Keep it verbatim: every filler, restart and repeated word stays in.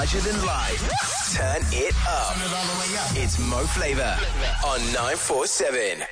Larger than life. Turn it up. Turn it all the way up. It's Mo Flava on nine four seven.